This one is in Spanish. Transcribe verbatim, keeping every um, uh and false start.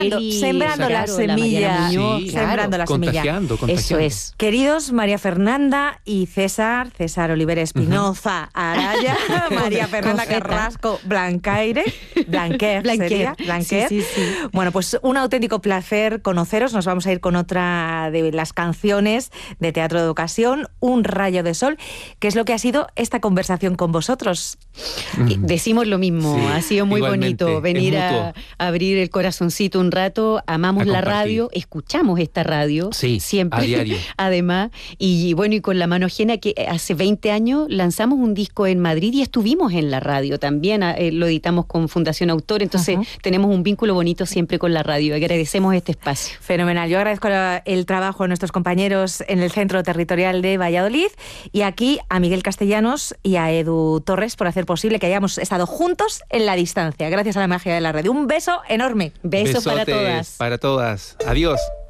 Eli, sembrando claro, la semilla, la sí, sembrando la contagiando, semilla. Contagiando. Eso es. Queridos María Fernanda y César, César Oliver Espinoza, uh-huh. Araya, María Fernanda Carrasco, Blancaire, Blanquer, Blanquer. sería, Blanquer. Sí, sí, sí. Bueno, pues un auténtico placer conoceros. Nos vamos a ir con otra de las canciones de Teatro de Ocasión, Un rayo de sol, que es lo que ha sido esta conversación con vosotros. Mm. Decimos lo mismo, sí, ha sido muy bonito venir a, a abrir el corazoncito un rato, amamos la radio, escuchamos esta radio sí, siempre, a diario. Además, y bueno, y con la mano ajena que hace veinte años lanzamos un disco en Madrid y estuvimos en la radio también, eh, lo editamos con Fundación Autor, entonces uh-huh. tenemos un vínculo bonito siempre con la radio, agradecemos este espacio. Fenomenal, yo agradezco el trabajo de nuestros compañeros en el Centro Territorial de Valladolid y aquí a Miguel Castellanos y a Edu Torres por hacer posible que hayamos estado juntos en la distancia, gracias a la magia de la radio. Un beso enorme. Besos Besotes para todas. Para todas. Adiós.